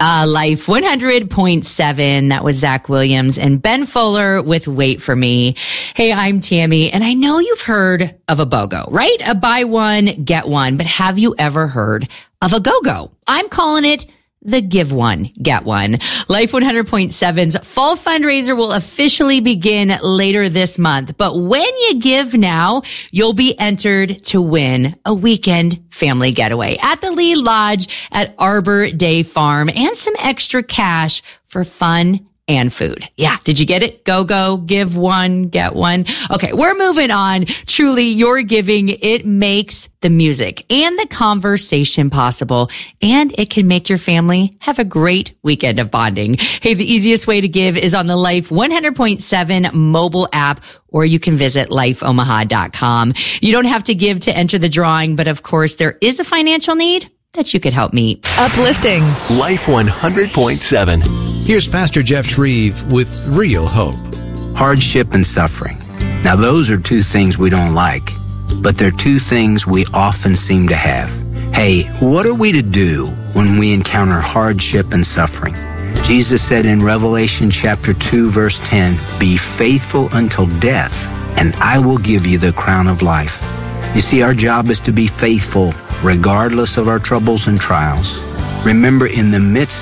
Life 100.7. That was Zach Williams and Ben Fuller with Wait For Me. Hey, I'm Tammy, and I know you've heard of a BOGO, right? A buy one, get one. But have you ever heard of a GOGO? I'm calling it the Give One, Get One. Life 100.7's fall fundraiser will officially begin later this month. But when you give now, you'll be entered to win a weekend family getaway at the Lee Lodge at Arbor Day Farm and some extra cash for fun and food. Yeah. Did you get it? Go, give one, get one. Okay. We're moving on. Truly, your giving, it makes the music and the conversation possible, and it can make your family have a great weekend of bonding. Hey, the easiest way to give is on the Life 100.7 mobile app, or you can visit lifeomaha.com. You don't have to give to enter the drawing, but of course, there is a financial need that you could help meet. Uplifting. Life 100.7. Here's Pastor Jeff Shreve with Real Hope. Hardship and suffering. Now, those are two things we don't like, but they're two things we often seem to have. Hey, what are we to do when we encounter hardship and suffering? Jesus said in Revelation chapter 2, verse 10, "Be faithful until death, and I will give you the crown of life." You see, our job is to be faithful regardless of our troubles and trials. Remember, in the midst